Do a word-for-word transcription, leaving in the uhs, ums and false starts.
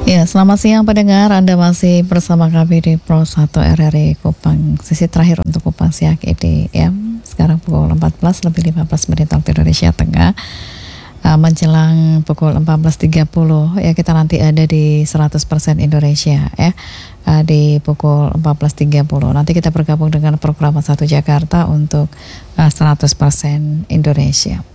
Ya, selamat siang pendengar. Anda masih bersama kami di Pro satu R R I Kupang. Sesi terakhir untuk Kupang Siak E D M. Sekarang pukul empat belas lebih lima belas menit waktu Indonesia Tengah. Uh, menjelang pukul empat belas tiga puluh ya, kita nanti ada di seratus persen Indonesia ya. Uh, di pukul empat belas tiga puluh nanti kita bergabung dengan program satu Jakarta untuk uh, seratus persen Indonesia.